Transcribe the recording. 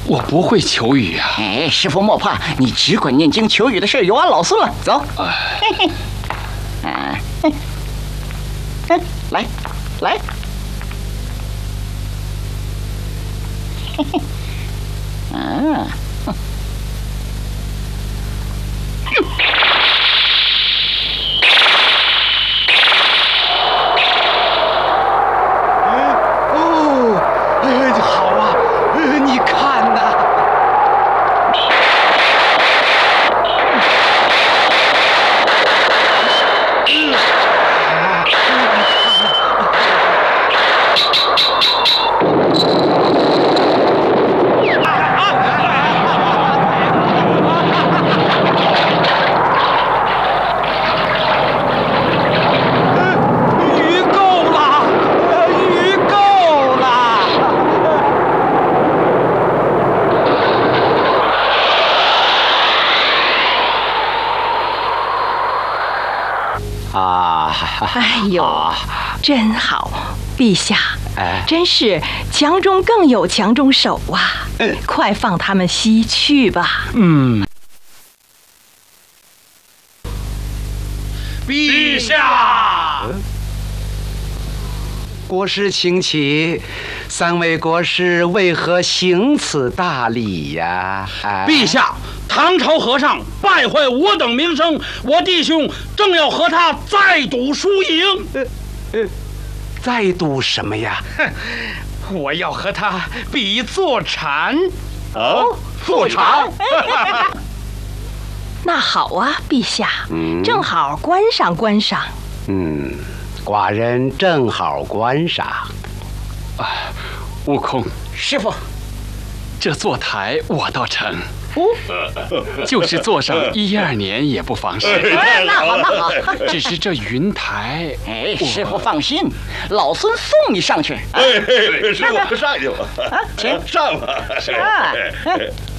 我不会求雨啊。 哎，师傅莫怕，你只管念经求雨的事由俺老孙了。走。来，来。 好啊，你看呐。 哎呦，真好，陛下，真是强中更有强中手啊！快放他们西去吧。 陛下， 国师请起，三位国师为何行此大礼呀？ 陛下，唐朝和尚败坏我等名声，我弟兄正要和他再赌输赢。 再赌什么呀？ 我要和他比坐禅。 坐禅。 那好啊，陛下，正好观赏观赏。 寡人正好观赏。 悟空， 师傅， 这坐台我倒成。就是坐上1、2年也不妨事。 那好，那好。 只是这云台， 哎，师傅放心，老孙送你上去。 师傅上去吧， 请上吧。